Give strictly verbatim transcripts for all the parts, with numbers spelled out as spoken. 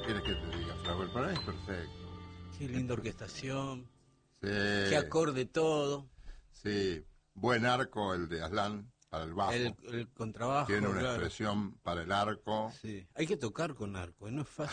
quieres que te diga, Flauel? Para mí es perfecto. Qué linda orquestación. Sí. Qué acorde todo. Sí. Buen arco el de Aslan para el bajo. El, el contrabajo. Tiene una claro. expresión para el arco. Sí. Hay que tocar con arco, no es fácil.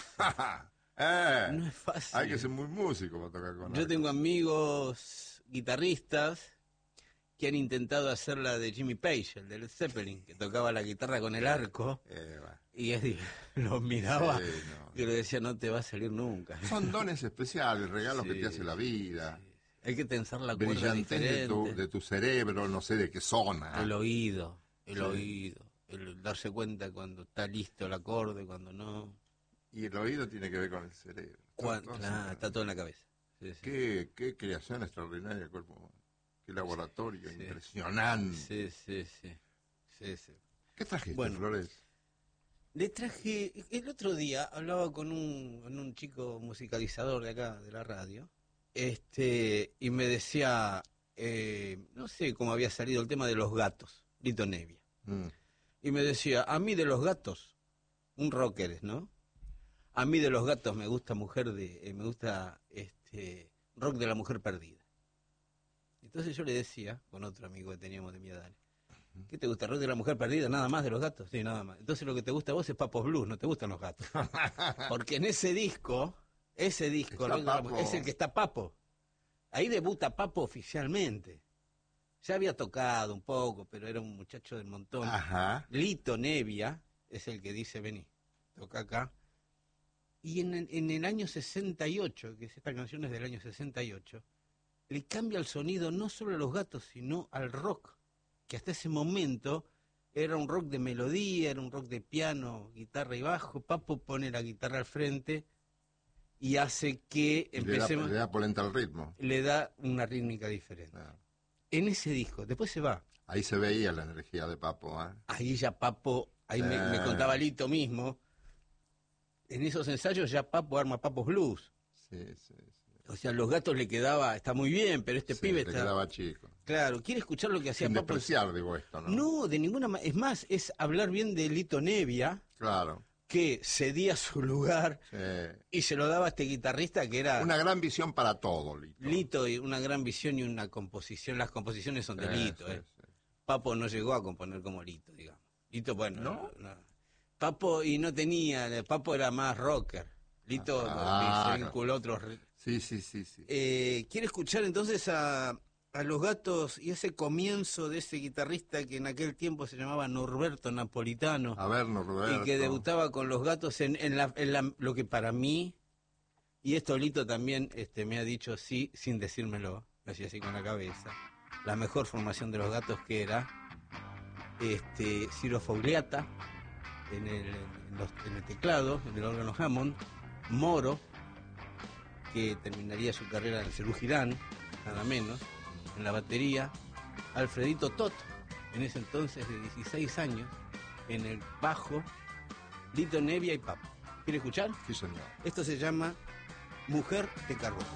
eh, No es fácil. Hay que ser muy músico para tocar con Yo arco. tengo amigos guitarristas que han intentado hacer la de Jimmy Page, el de Led Zeppelin, que tocaba la guitarra con el arco. Eh, bueno. Y es, los miraba Sí, no. y le decía, no te va a salir nunca. Son dones especiales, regalos Sí, que te hace la vida. sí. Hay que tensar la cuerda Brillantez de diferente. tu, de tu cerebro, no sé de qué zona. El oído, el Sí. oído. El darse cuenta cuando está listo el acorde, cuando no. Y el oído tiene que ver con el cerebro. Cuan- Todo- todo nah, se- está todo en la cabeza. Sí, sí. Qué, qué creación extraordinaria del cuerpo humano. Qué laboratorio Sí. impresionante. Sí, sí, sí. Sí, sí. ¿Qué trajiste, Bueno. Flores? Le traje, el otro día hablaba con un, con un chico musicalizador de acá, de la radio, este, y me decía, eh, no sé cómo había salido el tema de los gatos, Lito Nevia. Mm. Y me decía, a mí de los gatos, un rocker es, ¿no? A mí de los gatos me gusta mujer de, eh, me gusta este rock de la mujer perdida. Entonces yo le decía, con otro amigo que teníamos de mi edad, ¿qué te gusta? ¿Rock de la mujer perdida? ¿Nada más de los gatos? Sí, nada más. Entonces lo que te gusta a vos es Papos Blues, no te gustan los gatos. Porque en ese disco, ese disco, Está Rock de la Papo. Mujer, es el que está Papo. Ahí debuta Papo oficialmente. Ya había tocado un poco, pero era un muchacho del montón. Ajá. Lito Nevia es el que dice, vení, toca acá. Y en el, en el año sesenta y ocho, que es esta canción es del año sesenta y ocho, le cambia el sonido no solo a los gatos, sino al rock, que hasta ese momento era un rock de melodía, era un rock de piano, guitarra y bajo. Papo pone la guitarra al frente y hace que Y le da, empecemos, le da polenta al ritmo. le da una rítmica diferente. Ah. En ese disco, después se va. Ahí se veía la energía de Papo, ¿eh? Ahí ya Papo, ahí me, me Eh. contaba Lito mismo, en esos ensayos ya Papo arma Papos Blues. Sí, sí, sí. O sea, los gatos le quedaba, está muy bien, pero este Sí, pibe te está... quedaba chico. Claro, ¿quiere escuchar lo que hacía Sin Papo? despreciar, digo esto, ¿no? No, de ninguna manera. Es más, es hablar bien de Lito Nevia, Claro. que cedía su lugar Sí. y se lo daba a este guitarrista que era Una gran visión para todo, Lito. Lito, y una gran visión y una composición. Las composiciones son de Sí, Lito. sí, eh. sí. Papo no llegó a componer como Lito, digamos. Lito, bueno, ¿No? no, no. Papo, y no tenía, Papo era más rocker. Lito Ah, se vinculó a otros. Sí, sí, sí, sí. Eh, ¿Quiere escuchar entonces a, a Los Gatos y ese comienzo de ese guitarrista que en aquel tiempo se llamaba Norberto Napolitano? A ver, Norberto. Y que debutaba con Los Gatos en, en, la, en la, lo que para mí, y esto Lito también este, me ha dicho sí, sin decírmelo, lo hacía así con la cabeza, la mejor formación de Los Gatos, que era este, Ciro Fogliata en el, en, los, en el teclado, en el órgano Hammond, Moro, que terminaría su carrera en el Cerú Girán, nada menos, en la batería, Alfredito Tot, en ese entonces de dieciséis años, en el bajo, Lito Nevia y Papo. ¿Quiere escuchar? Sí, señor. Esto se llama Mujer de Carbón.